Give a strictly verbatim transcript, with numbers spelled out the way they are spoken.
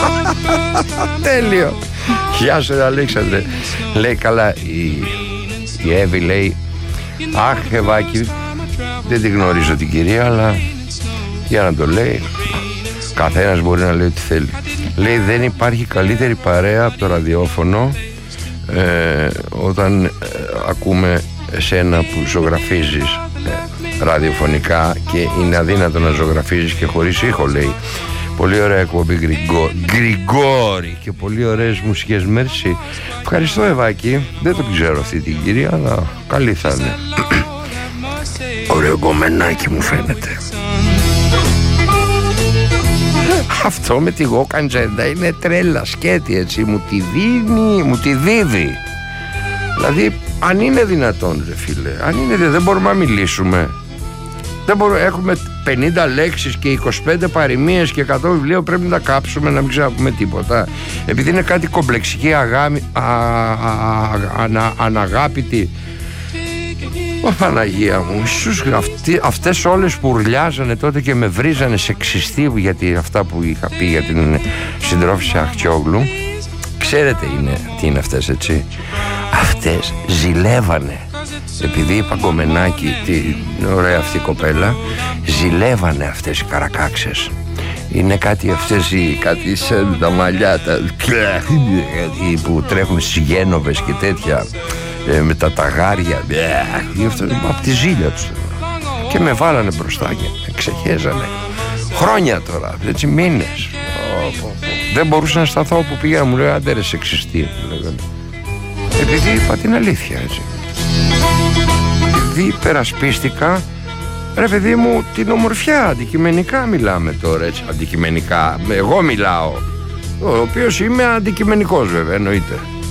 Τέλειο. Γεια σου Αλέξανδρε. Λέει καλά η, η Εύη λέει, αχ Ευάκη, δεν τη γνωρίζω την κυρία, αλλά για να το λέει, καθένας μπορεί να λέει ό,τι θέλει. Λέει δεν υπάρχει καλύτερη παρέα από το ραδιόφωνο ε, όταν ε, ακούμε εσένα που ζωγραφίζεις ε, ραδιοφωνικά και είναι αδύνατο να ζωγραφίζεις και χωρίς ήχο, λέει. Πολύ ωραία εκπομπή Γκριγκό... Γκριγόρη και πολύ ωραίες μουσικές. Μέρση. Ευχαριστώ Ευάκη. Δεν το ξέρω αυτή την κυρία, αλλά καλή θα είναι. Ωραίο κομμενάκι μου φαίνεται. Αυτό με τη γόκαντζέντα είναι τρέλα σκέτη, έτσι. Μου τη δίνει, μου τη δίδει. Δηλαδή αν είναι δυνατόν ρε φίλε, αν είναι, δεν μπορούμε να μιλήσουμε. Δεν μπορούμε, έχουμε πενήντα λέξεις και είκοσι πέντε παροιμίες και εκατό βιβλία, πρέπει να τα κάψουμε, να μην ξαναπούμε τίποτα. Επειδή είναι κάτι κομπλεξική, αγάμι, α, α, α, ανα, αναγάπητη. Ω Παναγία μου, Ιησούς, αυτοί, αυτές όλες που ουρλιάζανε τότε και με βρίζανε σεξιστή, γιατί αυτά που είχα πει για την συντρόφισσα Αχτσιόγλου, ξέρετε είναι, τι είναι αυτές, έτσι. Αυτές ζηλεύανε. Επειδή είπα Κομμενάκη, την ωραία αυτή κοπέλα, ζηλεύανε αυτές οι καρακάξες. Είναι κάτι αυτές οι, κάτι σαν τα μαλλιά τα, που τρέχουν στις Γένοβες και τέτοια, ε, με τα ταγάρια, από τη ζήλια τους. Και με βάλανε μπροστά και με ξεχέζανε. Χρόνια τώρα, έτσι μήνες. Δεν μπορούσα να σταθώ όπου πήγα, μου λέει άντε ρε σεξιστή. Επειδή είπα την αλήθεια, έτσι. Επειδή υπερασπίστηκα, ρε παιδί μου, την ομορφιά. Αντικειμενικά μιλάμε τώρα, έτσι. Αντικειμενικά, εγώ μιλάω, ο οποίος είμαι αντικειμενικός βέβαια, εννοείται.